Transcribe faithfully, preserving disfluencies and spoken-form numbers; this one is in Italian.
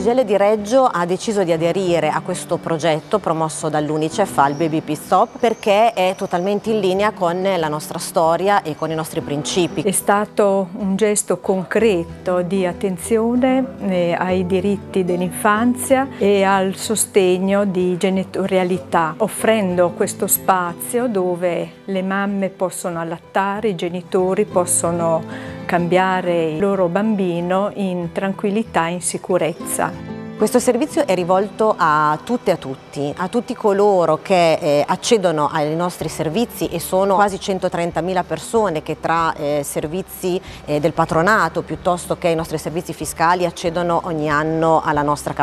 C G I L di Reggio ha deciso di aderire a questo progetto promosso dall'Unicef al Baby Pit Stop perché è totalmente in linea con la nostra storia e con i nostri principi. È stato un gesto concreto di attenzione eh, ai diritti dell'infanzia e al sostegno di genitorialità, offrendo questo spazio dove le mamme possono allattare, i genitori possono cambiare il loro bambino in tranquillità e in sicurezza. Questo servizio è rivolto a tutte e a tutti, a tutti coloro che eh, accedono ai nostri servizi e sono quasi centotrentamila persone che tra eh, servizi eh, del patronato piuttosto che i nostri servizi fiscali accedono ogni anno alla nostra